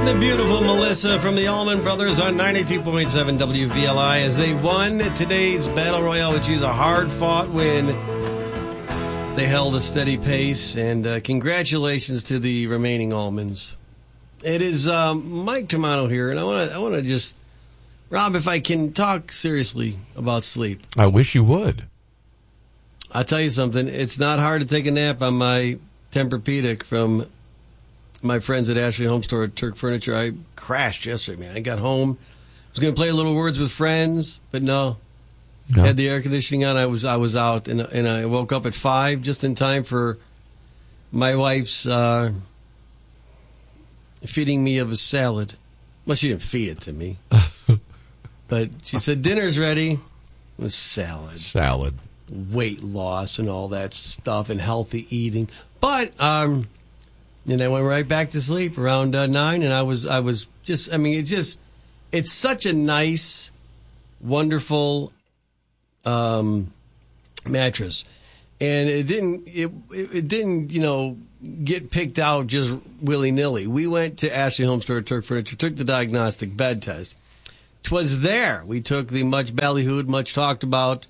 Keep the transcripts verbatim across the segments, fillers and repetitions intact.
The beautiful Melissa from the Allman Brothers on ninety-two point seven W V L I as they won today's Battle Royale, which is a hard-fought win. They held a steady pace, and uh, congratulations to the remaining Allmans. It is um, Mike Tamano here, and I want to I want to just, Rob, if I can talk seriously about sleep. I wish you would. I'll tell you something. It's not hard to take a nap on my Tempur-Pedic from my friends at Ashley Home Store at Turk Furniture. I crashed yesterday, man. I got home, was going to play a little Words with Friends, but no. no. Had the air conditioning on. I was I was out, and and I woke up at five just in time for my wife's uh, feeding me of a salad. Well, she didn't feed it to me, but she said dinner's ready. It was salad, salad, weight loss, and all that stuff, and healthy eating. But um. And I went right back to sleep around uh, nine, and I was, I was just, I mean, it just, it's such a nice, wonderful um, mattress, and it didn't, it, it didn't, you know, get picked out just willy nilly. We went to Ashley Home Store at Turk Furniture, took the diagnostic bed test. 'Twas there we took the much ballyhooed, much talked about,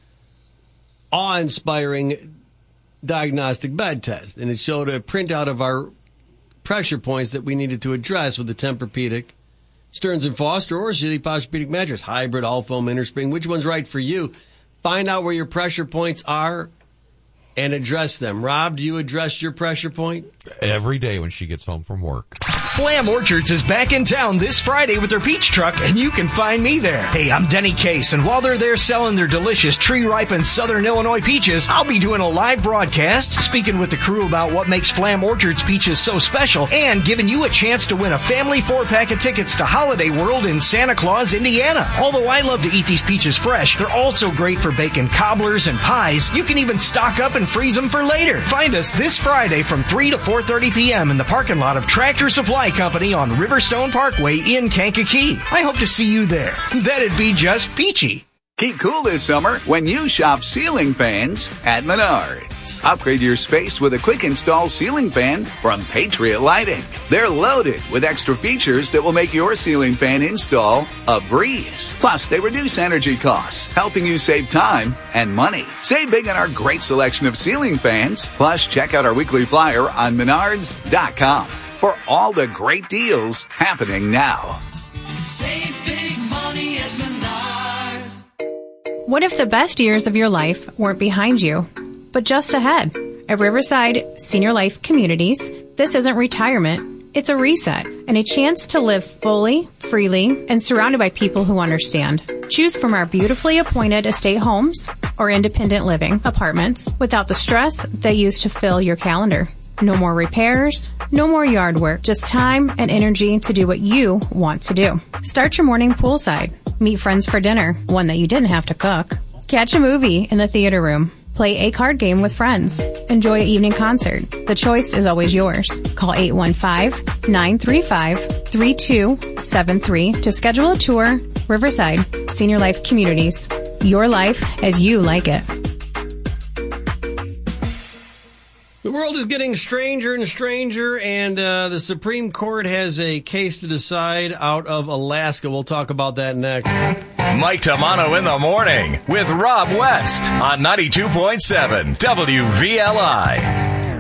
awe-inspiring diagnostic bed test, and it showed a printout of our pressure points that we needed to address with the Tempur-Pedic, Stearns and Foster, or Sealy Posturepedic mattress, hybrid, all foam, innerspring. Which one's right for you? Find out where your pressure points are and address them. Rob, do you address your pressure point? Every day when she gets home from work. Flam Orchards is back in town this Friday with their peach truck, and you can find me there. Hey, I'm Denny Case, and while they're there selling their delicious tree-ripened Southern Illinois peaches, I'll be doing a live broadcast, speaking with the crew about what makes Flam Orchards peaches so special, and giving you a chance to win a family four-pack of tickets to Holiday World in Santa Claus, Indiana. Although I love to eat these peaches fresh, they're also great for baking cobblers and pies. You can even stock up and freeze them for later. Find us this Friday from three to four thirty p.m. in the parking lot of Tractor Supply Company on Riverstone Parkway in Kankakee. I hope to see you there. That'd be just peachy. Keep cool this summer when you shop ceiling fans at Menards. Upgrade your space with a quick install ceiling fan from Patriot Lighting. They're loaded with extra features that will make your ceiling fan install a breeze. Plus, they reduce energy costs, helping you save time and money. Save big on our great selection of ceiling fans. Plus, check out our weekly flyer on menards dot com for all the great deals happening now. Save big money at Menards. What if the best years of your life weren't behind you, but just ahead? At Riverside Senior Life Communities, this isn't retirement, it's a reset and a chance to live fully, freely, and surrounded by people who understand. Choose from our beautifully appointed estate homes or independent living apartments without the stress they used to fill your calendar. No more repairs, no more yard work, just time and energy to do what you want to do. Start your morning poolside. Meet friends for dinner, one that you didn't have to cook. Catch a movie in the theater room. Play a card game with friends. Enjoy an evening concert. The choice is always yours. Call eight one five, nine three five, three two seven three to schedule a tour. Riverside Senior Life Communities. Your life as you like it. The world is getting stranger and stranger, and uh, the Supreme Court has a case to decide out of Alaska. We'll talk about that next. Mike Tamano in the morning with Rob West on ninety-two point seven W V L I.